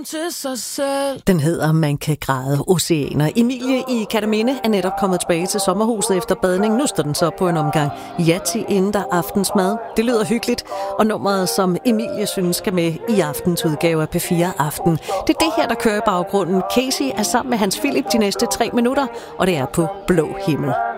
til sig selv. Den hedder Man kan græde oceaner. Emilie i Kerteminde er netop kommet tilbage til sommerhuset efter badning. Nu står den så på en omgang Yatzy inden der aftensmad. Det lyder hyggeligt, og nummeret, som Emilie synes skal med i aftens udgave af P4 Aften. Det er det her, der kører i baggrunden. Casey er sammen med Hans Philip de næste 3 minutter, og det er på Blå Himmel.